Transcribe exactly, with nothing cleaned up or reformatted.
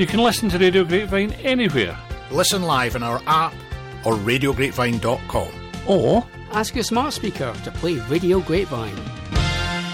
You can listen to Radio Grapevine anywhere. Listen live on our app or radio grapevine dot com. Or ask your smart speaker to play Radio Grapevine.